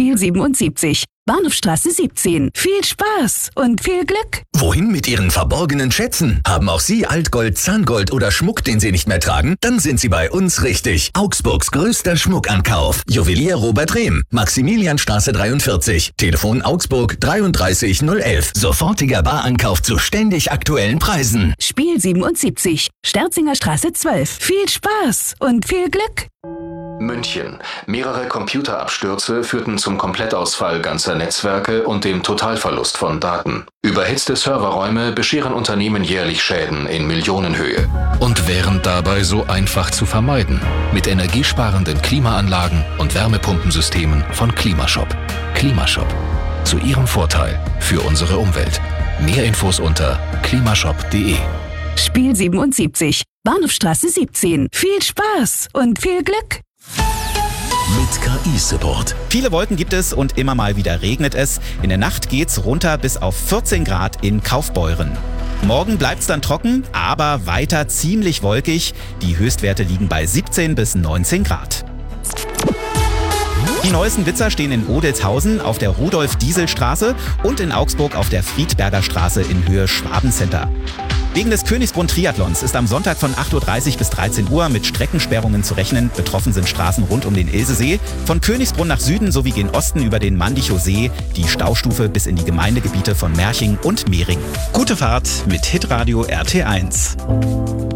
Spiel 77. Bahnhofstraße 17. Viel Spaß und viel Glück. Wohin mit Ihren verborgenen Schätzen? Haben auch Sie Altgold, Zahngold oder Schmuck, den Sie nicht mehr tragen? Dann sind Sie bei uns richtig. Augsburgs größter Schmuckankauf. Juwelier Robert Rehm. Maximilianstraße 43. Telefon Augsburg 33011. Sofortiger Barankauf zu ständig aktuellen Preisen. Spiel 77. Sterzinger Straße 12. Viel Spaß und viel Glück. München. Mehrere Computerabstürze führten zum Komplettausfall ganzer Netzwerke und dem Totalverlust von Daten. Überhitzte Serverräume bescheren Unternehmen jährlich Schäden in Millionenhöhe. Und wären dabei so einfach zu vermeiden. Mit energiesparenden Klimaanlagen und Wärmepumpensystemen von Klimashop. Klimashop. Zu Ihrem Vorteil für unsere Umwelt. Mehr Infos unter klimashop.de. Spiel 77. Bahnhofstraße 17. Viel Spaß und viel Glück. Mit KI-Support. Viele Wolken gibt es und immer mal wieder regnet es. In der Nacht geht's runter bis auf 14 Grad in Kaufbeuren. Morgen bleibt's dann trocken, aber weiter ziemlich wolkig. Die Höchstwerte liegen bei 17 bis 19 Grad. Die neuesten Blitzer stehen in Odelshausen auf der Rudolf-Diesel-Straße und in Augsburg auf der Friedberger Straße in Höhe Schwabencenter. Wegen des Königsbrunn-Triathlons ist am Sonntag von 8.30 Uhr bis 13 Uhr mit Streckensperrungen zu rechnen. Betroffen sind Straßen rund um den Ilsesee, von Königsbrunn nach Süden sowie gen Osten über den Mandichow See, die Staustufe bis in die Gemeindegebiete von Merching und Mehring. Gute Fahrt mit Hitradio RT1.